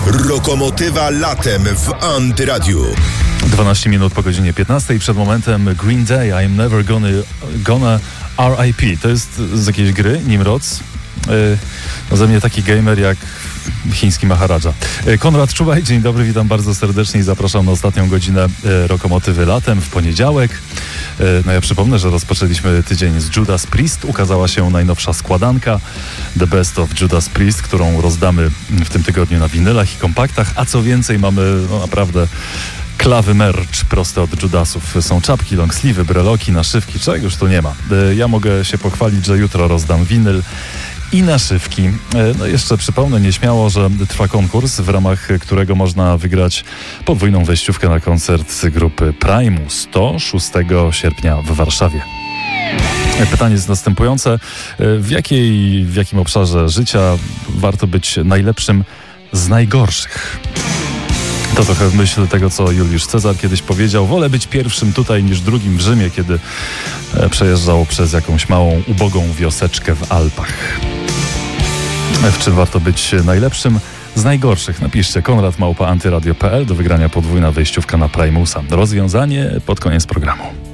Rokomotywa latem w Antyradiu. 12 minut po godzinie 15. Przed momentem Green Day, I'm Never Gonna R.I.P. To jest z jakiejś gry, Nimrods. Ze mnie taki gamer jak chiński Maharadża. Konrad Czuwaj, dzień dobry, witam bardzo serdecznie i zapraszam na ostatnią godzinę Rokomotywy latem w poniedziałek. No ja przypomnę, że rozpoczęliśmy tydzień z Judas Priest. Ukazała się najnowsza składanka The Best of Judas Priest, którą rozdamy w tym tygodniu na winylach i kompaktach, a co więcej mamy naprawdę klawy merch proste od Judasów. Są czapki, longsleeve'y, breloki, naszywki, czegoś tu nie ma. Ja mogę się pochwalić, że jutro rozdam winyl i naszywki. No jeszcze przypomnę nieśmiało, że trwa konkurs, w ramach którego można wygrać podwójną wejściówkę na koncert grupy Primus 6 sierpnia w Warszawie. Pytanie jest następujące. W jakim obszarze życia warto być najlepszym z najgorszych? To trochę w myśl tego, co Juliusz Cezar kiedyś powiedział. Wolę być pierwszym tutaj niż drugim w Rzymie, kiedy przejeżdżał przez jakąś małą, ubogą wioseczkę w Alpach. W czym warto być najlepszym z najgorszych? Napiszcie konrad@antyradio.pl do wygrania podwójna wejściówka na Primusa. Rozwiązanie pod koniec programu.